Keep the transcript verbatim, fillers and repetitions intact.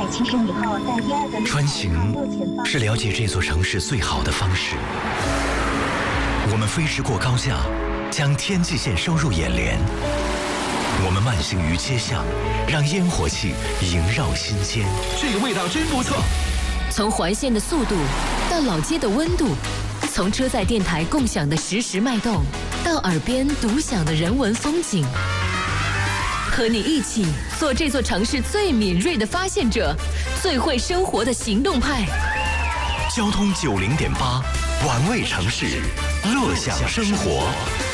七十以后在第二个穿行是了解这座城市最好的方式。我们飞驰过高架，将天际线收入眼帘。我们慢行于街巷，让烟火气萦绕心间。 这个味道真不错。 从环线的速度到老街的温度，从车载电台共享的实时脉动，到耳边独享的人文风景，和你一起做这座城市最敏锐的发现者，最会生活的行动派。 交通九零点八，玩味城市，乐享生活。